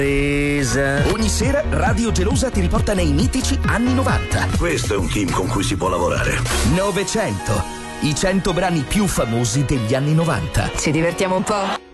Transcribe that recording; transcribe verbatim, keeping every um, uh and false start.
Ogni sera Radio Gelosa ti riporta nei mitici anni novanta. Questo è un team con cui si può lavorare. Novecento, i cento brani più famosi degli anni novanta. Ci divertiamo un po'?